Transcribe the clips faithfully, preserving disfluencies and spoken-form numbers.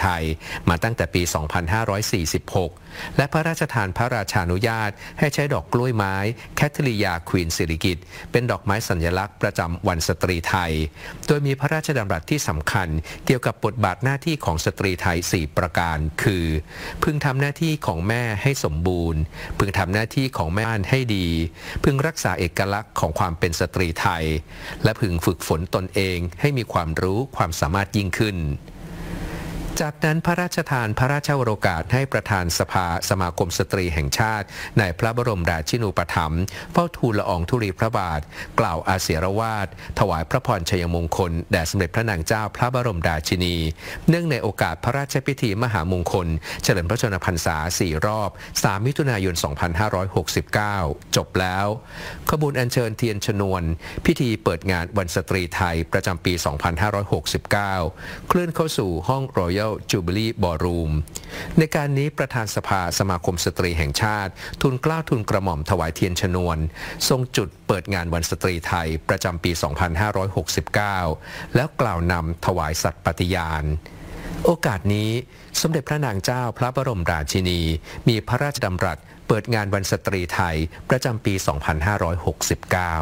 ทยมาตั้งแต่ปี สองพันห้าร้อยสี่สิบหก และพระราชทานพระราชานุญาตให้ใช้ดอกกล้วยไม้แคทริยาควีนสิริกิติ์เป็นดอกไม้สัญลักษณ์ประจำวันสตรีไทยโดยมีพระราชดำรัสที่สำคัญเกี่ยวกับบทบาทหน้าที่ของสตรีไทยสี่ประการคือพึงทำหน้าที่ของแม่ให้สมบูรณ์พึงทำหน้าที่ของแม่บ้านให้ดีพึงรักษาเอกลักษณ์ของความเป็นสตรีไทยและพึงฝึกฝนตนเองให้มีความรู้ความสามารถยิ่งขึ้นจากนั้นพระราชทานพระราชโอกาสให้ประธานสภาสมาคมสตรีแห่งชาติในพระบรมราชินูปถัมภ์เฝ้าทูลละอองธุลีพระบาทกล่าวอาเสียรวาทถวายพระพรชัยมงคลแด่สมเด็จพระนางเจ้าพระบรมราชินีเนื่องในโอกาสพระราชพิธีมหามงคลเฉลิมพระชนมพรรษาสี่รอบสามมิถุนายนสองพันห้าร้อยหกสิบเก้าจบแล้วขบวนอัญเชิญเทียนชนวนพิธีเปิดงานวันสตรีไทยประจำปีสองพันห้าร้อยหกสิบเก้าเคลื่อนเข้าสู่ห้องรอยัลจูบิลี่บอลรูมในการนี้ประธานสภาสมาคมสตรีแห่งชาติทูลเกล้าทูลกระหม่อมถวายเทียนชนวนทรงจุดเปิดงานวันสตรีไทยประจำปีสองพันห้าร้อยหกสิบเก้าแล้วกล่าวนำถวายสัตย์ปฏิญาณโอกาสนี้สมเด็จพระนางเจ้าพระบรมราชินีมีพระราชดำรัสเปิดงานวันสตรีไทยประจำปีสองพันห้าร้อยหกสิบเก้า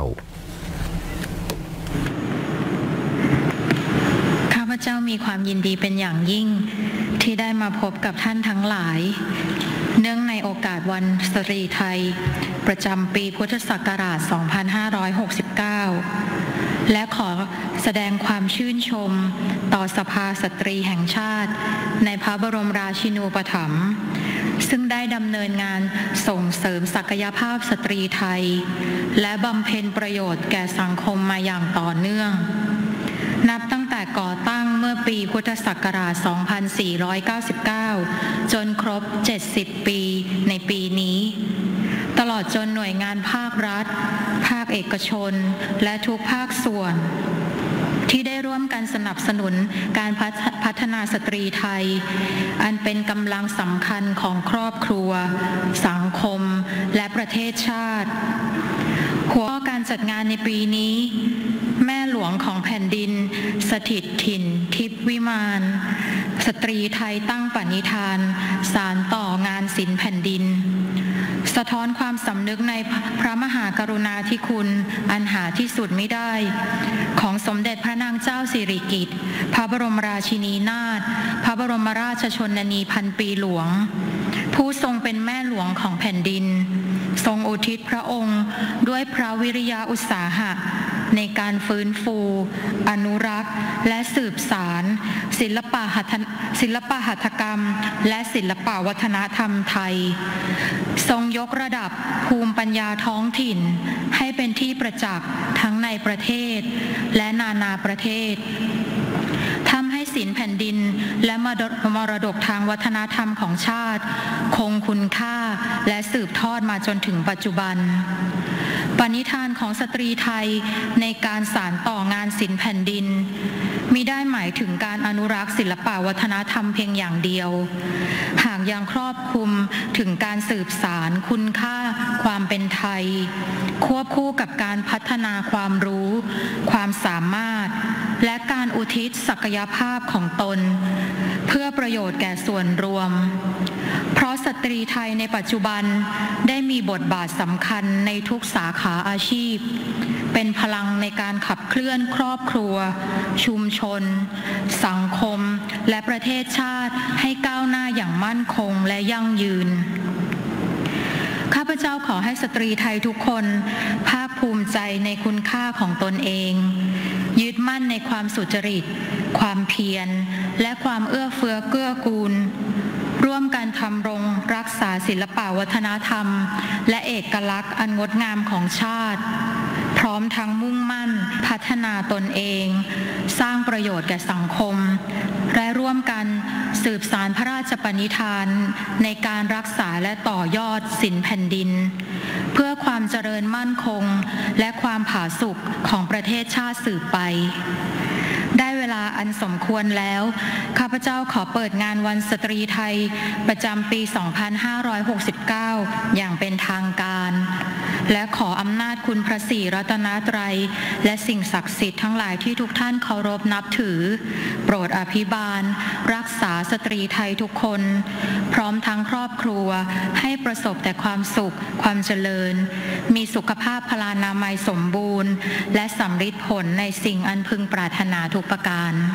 พระเจ้ามีความยินดีเป็นอย่างยิ่งที่ได้มาพบกับท่านทั้งหลายเนื่องในโอกาสวันสตรีไทยประจำปีพุทธศักราช สองพันห้าร้อยหกสิบเก้า และขอแสดงความชื่นชมต่อสภาสตรีแห่งชาติในพระบรมราชินูปถัมภ์ซึ่งได้ดำเนินงานส่งเสริมศักยภาพสตรีไทยและบำเพ็ญประโยชน์แก่สังคมมาอย่างต่อเนื่องนับตั้งแต่ก่อตั้งเมื่อปีพุทธศักราช สองพันสี่ร้อยเก้าสิบเก้า จนครบ เจ็ดสิบ ปีในปีนี้ตลอดจนหน่วยงานภาครัฐภาคเอกชนและทุกภาคส่วนที่ได้ร่วมกันสนับสนุนการพัฒนาสตรีไทยอันเป็นกำลังสำคัญของครอบครัวสังคมและประเทศชาติหัวข้อการจัดงานในปีนี้แม่หลวงของแผ่นดินสถิตถิ่นทิพย์วิมานสตรีไทยตั้งปณิธานสานต่องานศิลป์แผ่นดินสะท้อนความสำนึกในพระมหากรุณาธิคุณอันหาที่สุดไม่ได้ของสมเด็จพระนางเจ้าสิริกิติ์พระบรมราชินีนาถพระบรมราชชนนีพันปีหลวงผู้ทรงเป็นแม่หลวงของแผ่นดินทรงอุทิศพระองค์ด้วยพระวิริยะอุตสาหะในการฟื้นฟูอนุรักษ์และสืบสานศิลปะหัตถศิลปะหัตถกรรมและศิลปะวัฒนธรรมไทยทรงยกระดับภูมิปัญญาท้องถิ่นให้เป็นที่ประจักษ์ทั้งในประเทศและนานาประเทศทำให้ศิลป์แผ่นดินและมรดกทางวัฒนธรรมของชาติคงคุณค่าและสืบทอดมาจนถึงปัจจุบันปณิธานของสตรีไทยในการสานต่องานศิลป์แผ่นดินมิได้หมายถึงการอนุรักษ์ศิลปวัฒนธรรมเพียงอย่างเดียวหากยังครอบคลุมถึงการสืบสานคุณค่าความเป็นไทยควบคู่กับการพัฒนาความรู้ความสามารถและการอุทิศศักยภาพของตนเพื่อประโยชน์แก่ส่วนรวมเพราะสตรีไทยในปัจจุบันได้มีบทบาทสำคัญในทุกสาขาอาชีพเป็นพลังในการขับเคลื่อนครอบครัวชุมชนสังคมและประเทศชาติให้ก้าวหน้าอย่างมั่นคงและยั่งยืนข้าพเจ้าขอให้สตรีไทยทุกคนภาคภูมิใจในคุณค่าของตนเองยึดมั่นในความสุจริตความเพียรและความเอื้อเฟื้อเกื้อกูลร่วมกันทำรงรักษาศิลปวัฒนธรรมและเอกลักษณ์อันงดงามของชาติพร้อมทั้งมุ่งมั่นพัฒนาตนเองสร้างประโยชน์แก่สังคมและร่วมกันสืบสานพระราชปณิธานในการรักษาและต่อยอดศิลป์แผ่นดินเพื่อความเจริญมั่นคงและความผาสุกของประเทศชาติสืบไปได้เวลาอันสมควรแล้วข้าพเจ้าขอเปิดงานวันสตรีไทยประจำปี สองพันห้าร้อยหกสิบเก้า อย่างเป็นทางการและขออำนาจคุณพระศรีรัตนตรัยและสิ่งศักดิ์สิทธิ์ทั้งหลายที่ทุกท่านเคารพนับถือโปรดอภิบาลรักษาสตรีไทยทุกคนพร้อมทั้งครอบครัวให้ประสบแต่ความสุขความเจริญมีสุขภาพพลานามัยสมบูรณ์และสำฤทธิ์ผลในสิ่งอันพึงปรารถนาทุกประการ